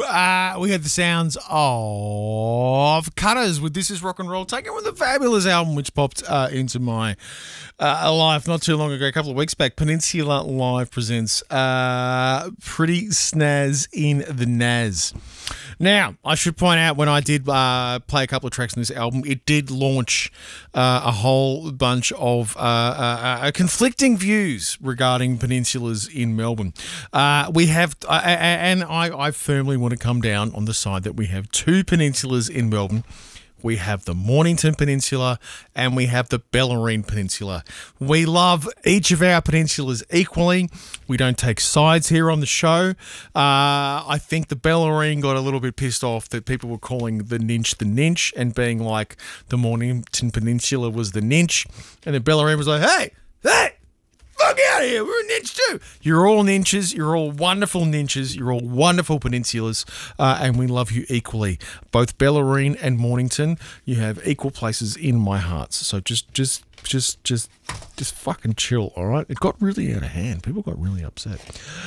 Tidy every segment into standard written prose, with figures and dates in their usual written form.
we had the sounds of Cutters with This Is Rock and Roll, taken with a fabulous album which popped into my life not too long ago, a couple of weeks back. Peninsula Live presents Pretty Snaz in the Naz. Now, I should point out when I did play a couple of tracks on this album, it did launch a whole bunch of conflicting views regarding peninsulas in Melbourne. We have, and I firmly want to come down on the side that we have two peninsulas in Melbourne. We have the Mornington Peninsula and we have the Bellarine Peninsula. We love each of our peninsulas equally. We don't take sides here on the show. I think the Bellarine got a little bit pissed off that people were calling the Ninch and being like the Mornington Peninsula was the Ninch. And the Bellarine was like, hey, fuck out of here. We're a ninch too. You're all ninches. You're all wonderful ninches. You're all wonderful peninsulas, and we love you equally. Both Bellarine and Mornington, you have equal places in my heart. So just fucking chill, all right? It got really out of hand. People got really upset.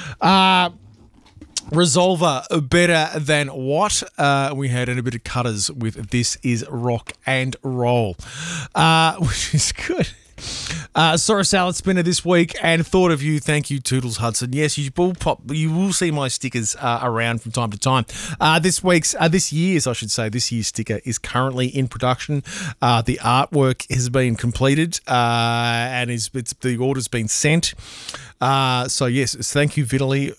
Resolver, Better Than What? We had a bit of Cutters with This Is Rock and Roll, which is good. Saw a salad spinner this week and thought of you. Thank you, Toodles Hudson. Yes, you will see my stickers around from time to time. This year's sticker is currently in production. The artwork has been completed and the order's been sent. So yes, thank you, Vitali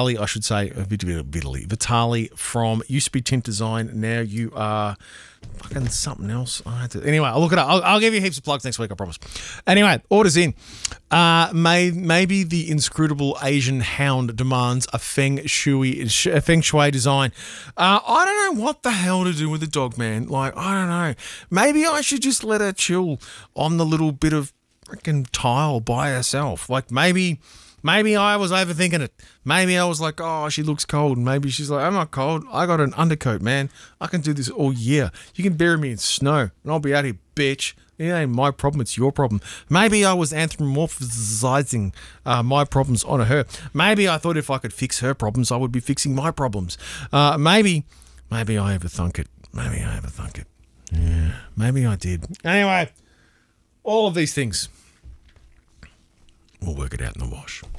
from used to be Tint Design. Now you are fucking something else. Anyway, I'll look it up. I'll give you heaps of plugs next week, I promise. Anyway, orders in. Maybe the inscrutable Asian hound demands a feng shui design. I don't know what the hell to do with the dog, man. Like, I don't know. Maybe I should just let her chill on the little bit of freaking tile by herself. Like, maybe I was overthinking it. Maybe I was like, oh, she looks cold. Maybe she's like, I'm not cold. I got an undercoat, man. I can do this all year. You can bury me in snow and I'll be out here, bitch. It ain't my problem. It's your problem. Maybe I was anthropomorphizing my problems onto her. Maybe I thought if I could fix her problems, I would be fixing my problems. Maybe I overthunk it. Yeah, maybe I did. Anyway, all of these things, we'll work it out in the wash.